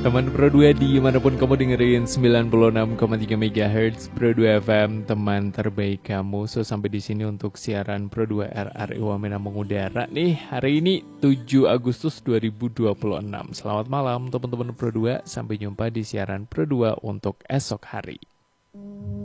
Teman Pro 2 dimanapun kamu dengerin 96,3 MHz Pro 2 FM, teman terbaik kamu. So sampai di sini untuk siaran Pro 2 RRI Wamena mengudara nih hari ini 7 Agustus 2026. Selamat malam teman-teman Pro 2, sampai jumpa di siaran Pro 2 untuk esok hari.